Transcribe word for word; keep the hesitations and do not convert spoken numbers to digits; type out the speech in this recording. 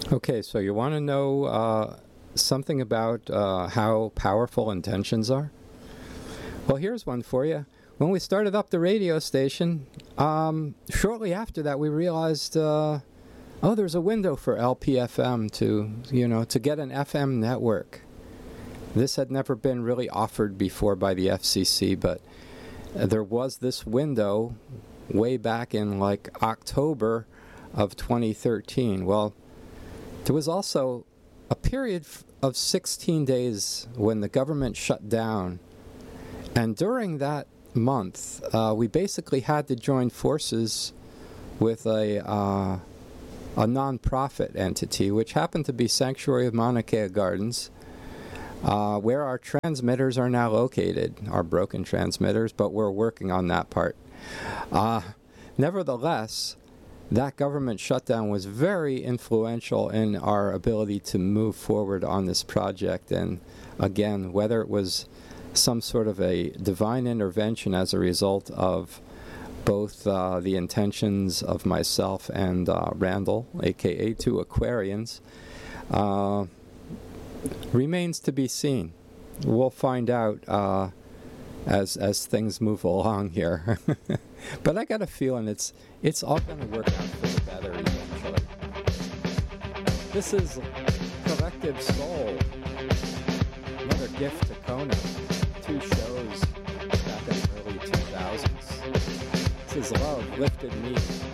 Okay, so you want to know uh, something about uh, how powerful intentions are? Well, here's one for you. When we started up the radio station, um, shortly after that, we realized, uh, oh, there's a window for L P F M to, you know, to get an F M network. This had never been really offered before by the F C C, but there was this window way back in like October of twenty thirteen. Well, there was also a period of sixteen days when the government shut down, and during that month, uh, we basically had to join forces with a uh, a non-profit entity, which happened to be Sanctuary of Mauna Kea Gardens, uh, where our transmitters are now located, our broken transmitters, but we're working on that part. Uh, nevertheless, that government shutdown was very influential in our ability to move forward on this project. And again, whether it was some sort of a divine intervention as a result of both uh, the intentions of myself and uh, Randall, aka Two Aquarians, uh, remains to be seen. We'll find out uh, as as things move along here. But I got a feeling it's it's all going to work out for the better eventually. This is Collective Soul, another gift to Kona. Two shows back in the early two thousands. This is Love Lifted Me.